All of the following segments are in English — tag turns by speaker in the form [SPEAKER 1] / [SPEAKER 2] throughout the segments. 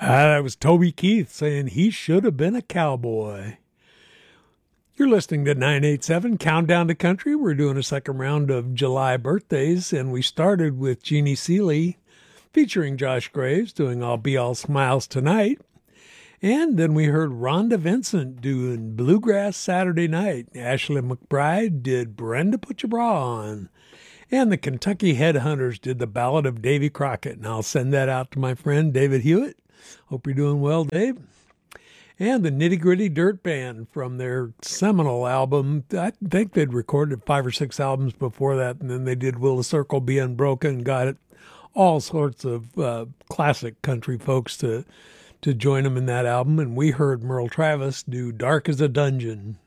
[SPEAKER 1] That was Toby Keith saying he should have been a cowboy. You're listening to 987 Countdown to Country. We're doing a second round of July birthdays, and we started with Jeannie Seeley featuring Josh Graves doing I'll Be All Smiles Tonight. And then we heard Rhonda Vincent doing Bluegrass Saturday Night. Ashley McBride did Brenda Put Your Bra On. And the Kentucky Headhunters did the Ballad of Davy Crockett. And I'll send that out to my friend David Hewitt. Hope you're doing well, Dave. And the Nitty Gritty Dirt Band from their seminal album. I think they'd recorded 5 or 6 albums before that, and then they did Will the Circle Be Unbroken, got it, all sorts of classic country folks to join them in that album. And we heard Merle Travis do Dark as a Dungeon.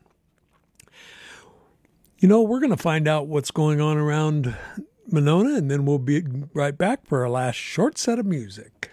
[SPEAKER 1] You know, we're going to find out what's going on around Monona, and then we'll be right back for our last short set of music.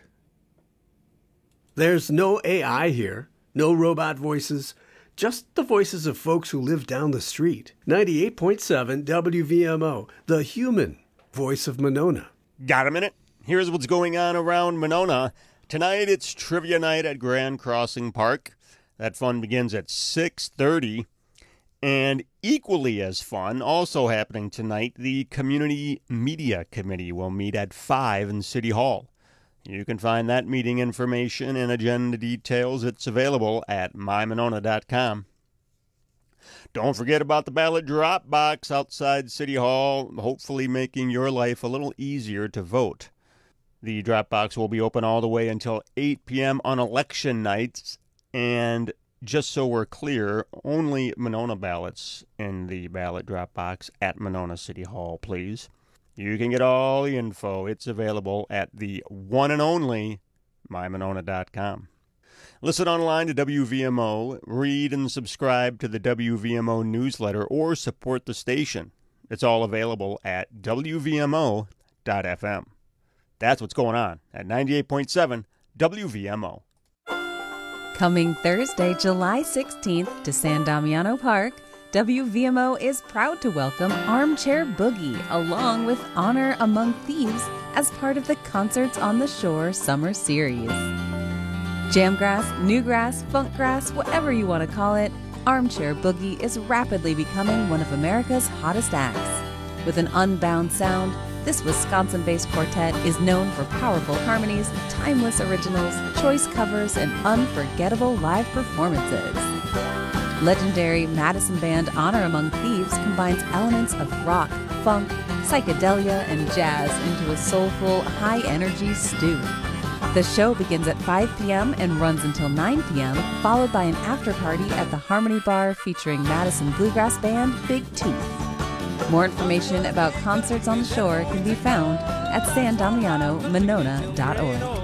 [SPEAKER 2] There's no AI here. No robot voices, just the voices of folks who live down the street. 98.7 WVMO, the human voice of Monona.
[SPEAKER 3] Got a minute? Here's what's going on around Monona. Tonight it's trivia night at Grand Crossing Park. That fun begins at 6:30. And equally as fun, also happening tonight, the Community Media Committee will meet at 5 in City Hall. You can find that meeting information and agenda details. It's available at mymonona.com. Don't forget about the ballot drop box outside City Hall, hopefully making your life a little easier to vote. The drop box will be open all the way until 8 p.m. on election nights. And just so we're clear, only Monona ballots in the ballot drop box at Monona City Hall, please. You can get all the info. It's available at the one and only mymonona.com. Listen online to WVMO, read and subscribe to the WVMO newsletter, or support the station. It's all available at WVMO.fm. That's what's going on at 98.7 WVMO.
[SPEAKER 4] Coming Thursday, July 16th to San Damiano Park, WVMO is proud to welcome Armchair Boogie along with Honor Among Thieves as part of the Concerts on the Shore Summer Series. Jamgrass, newgrass, funkgrass, whatever you want to call it, Armchair Boogie is rapidly becoming one of America's hottest acts. With an unbound sound, this Wisconsin-based quartet is known for powerful harmonies, timeless originals, choice covers, and unforgettable live performances. Legendary Madison band Honor Among Thieves combines elements of rock, funk, psychedelia, and jazz into a soulful, high-energy stew. The show begins at 5 p.m. and runs until 9 p.m., followed by an after-party at the Harmony Bar featuring Madison Bluegrass band Big Tooth. More information about Concerts on the Shore can be found at sandamianomonona.org.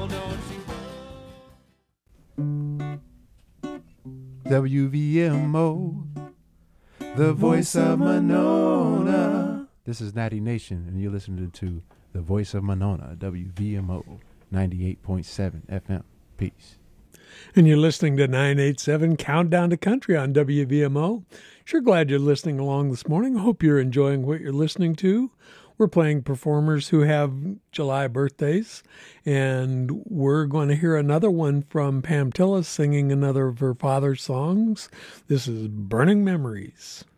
[SPEAKER 5] WVMO, the voice of Monona. This is Natty Nation, and you're listening to the voice of Monona, WVMO 98.7 FM. Peace.
[SPEAKER 1] And you're listening to 987 Countdown to Country on WVMO. Sure glad you're listening along this morning. Hope you're enjoying what you're listening to. We're playing performers who have July birthdays, and we're going to hear another one from Pam Tillis singing another of her father's songs. This is Burning Memories.